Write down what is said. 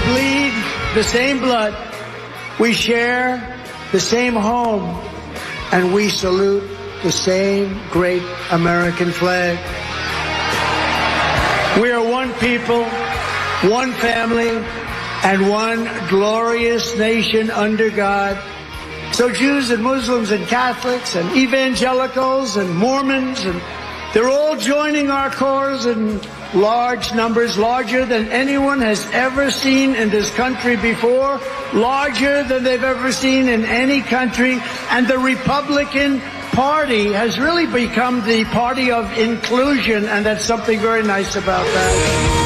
bleed the same blood, we share the same home, and we salute the same great American flag. We are one people, one family, and one glorious nation under God. So Jews and Muslims and Catholics and evangelicals and Mormons, and they're all joining our cause in large numbers, larger than anyone has ever seen in this country before, larger than they've ever seen in any country. And the Republican Party has really become the party of inclusion, and that's something very nice about that.